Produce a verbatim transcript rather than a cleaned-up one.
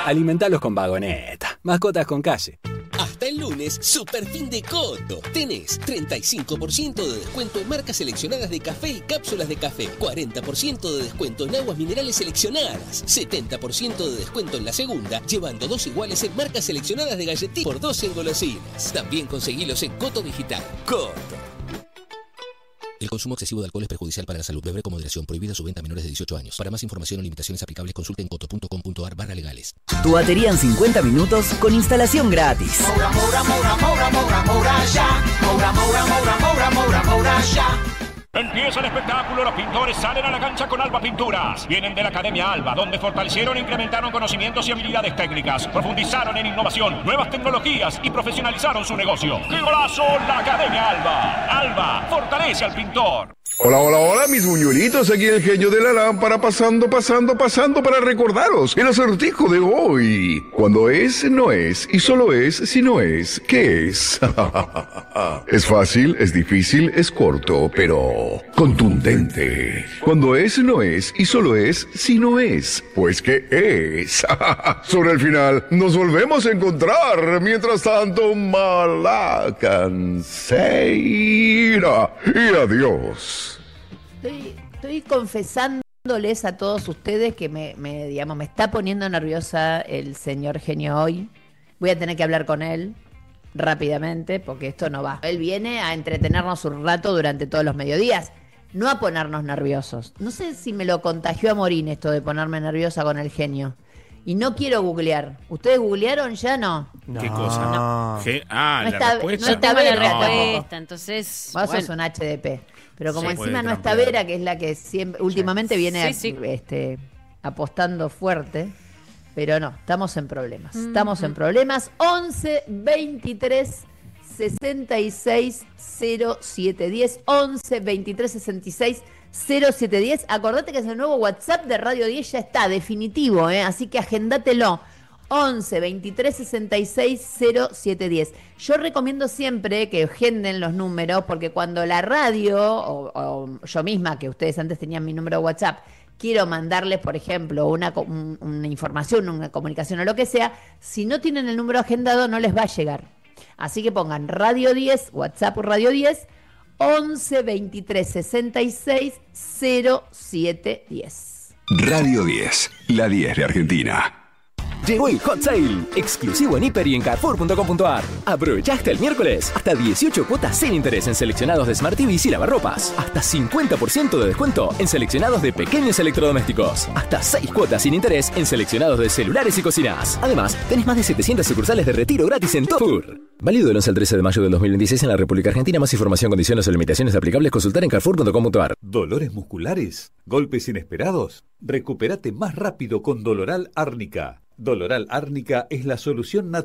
Alimentalos con Vagoneta. Mascotas con calle. Hasta el lunes, super fin de Coto. Tenés treinta y cinco por ciento de descuento en marcas seleccionadas de café y cápsulas de café, cuarenta por ciento de descuento en aguas minerales seleccionadas, setenta por ciento de descuento en la segunda, llevando dos iguales en marcas seleccionadas de galletitas por dos en golosinas. También conseguilos en Coto Digital. Coto. El consumo excesivo de alcohol es perjudicial para la salud. Beber con moderación. Prohibida su venta a menores de dieciocho años. Para más información o limitaciones aplicables, consulte en coto punto com punto ar barra legales. Tu batería en cincuenta minutos con instalación gratis. Moura, Moura, Moura, Moura, Moura, Moura, ya. Moura, Moura, Moura, Moura, Moura, Moura, ya. Empieza el espectáculo, los pintores salen a la cancha con Alba Pinturas. Vienen de la Academia Alba, donde fortalecieron e incrementaron conocimientos y habilidades técnicas, profundizaron en innovación, nuevas tecnologías y profesionalizaron su negocio. ¡Qué golazo! La Academia Alba. Alba, fortalece al pintor. Hola, hola, hola, mis buñuelitos, aquí el genio de la lámpara, pasando, pasando, pasando para recordaros el acertijo de hoy. Cuando es, no es, y solo es si no es, ¿qué es? Es fácil, es difícil, es corto, pero contundente. Cuando es, no es, y solo es si no es, pues ¿qué es? Sobre el final, nos volvemos a encontrar. Mientras tanto, Malacancera y adiós. Estoy, estoy confesándoles a todos ustedes que me, me, digamos, me está poniendo nerviosa el señor genio hoy. Voy a tener que hablar con él rápidamente porque esto no va. Él viene a entretenernos un rato durante todos los mediodías, no a ponernos nerviosos. No sé si me lo contagió a Morín esto de ponerme nerviosa con el genio. Y no quiero googlear. ¿Ustedes googlearon ya? No. no. ¿Qué cosa? No. ¿Qué? Ah, no la está, respuesta. No está no. Vera la tampoco. respuesta, entonces... Vos bueno. sos un H D P. Pero como sí, encima no está Vera, que es la que siempre, últimamente sí. viene sí, sí. Este, apostando fuerte. Pero no, estamos en problemas. Mm-hmm. Estamos en problemas. once, veintitrés, sesenta y seis, cero siete diez. once, veintitrés, sesenta y seis, cero siete diez. Acordate que es el nuevo WhatsApp de Radio diez, ya está, definitivo, ¿eh? Así que agendátelo. once, veintitrés, sesenta y seis, cero siete diez. Yo recomiendo siempre que agenden los números porque cuando la radio, o, o yo misma, que ustedes antes tenían mi número de WhatsApp, quiero mandarles, por ejemplo, una, una información, una comunicación o lo que sea, si no tienen el número agendado no les va a llegar. Así que pongan Radio diez, WhatsApp Radio diez, once, veintitrés, sesenta y seis, cero siete diez. Radio diez, la diez de Argentina. Llegó el Hot Sale, exclusivo en Hiper y en Carrefour punto com punto ar. Aprovecha hasta el miércoles, hasta dieciocho cuotas sin interés en seleccionados de Smart T Vs y lavarropas. Hasta cincuenta por ciento de descuento en seleccionados de pequeños electrodomésticos. Hasta seis cuotas sin interés en seleccionados de celulares y cocinas. Además, tenés más de setecientas sucursales de retiro gratis en todo. Válido del once al trece de mayo del dos mil veintiséis en la República Argentina. Más información, condiciones o limitaciones aplicables, consultar en Carrefour punto com punto ar. ¿Dolores musculares? ¿Golpes inesperados? Recupérate más rápido con Doloral Árnica. Doloral Árnica es la solución natural